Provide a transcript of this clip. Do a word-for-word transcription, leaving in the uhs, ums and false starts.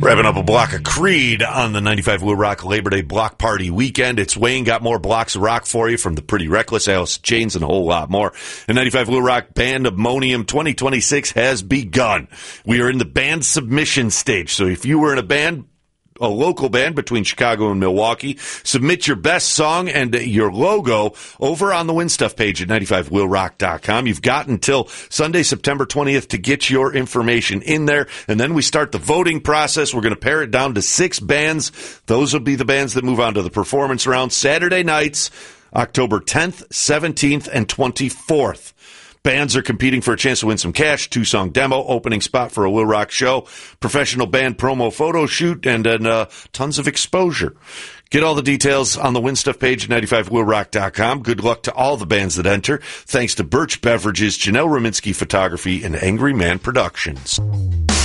Wrapping up a block of Creed on the ninety-five Will Rock Labor Day block party weekend. It's Wayne got more blocks of rock for you from the Pretty Reckless, Alice Chains, and a whole lot more. The ninety-five Will Rock Bandemonium twenty twenty-six has begun. We are in the band submission stage, so if you were in a band, a local band between Chicago and Milwaukee, submit your best song and your logo over on the Win Stuff page at ninety-five will rock dot com. You've got until Sunday, September twentieth to get your information in there, and then we start the voting process. We're going to pare it down to six bands. Those will be the bands that move on to the performance round Saturday nights, October tenth, seventeenth, and twenty-fourth. Bands are competing for a chance to win some cash, two-song demo, opening spot for a Will Rock show, professional band promo photo shoot, and then uh, tons of exposure. Get all the details on the Win Stuff page at ninety-five will rock dot com. Good luck to all the bands that enter. Thanks to Birch Beverages, Janelle Rominski Photography, and Angry Man Productions.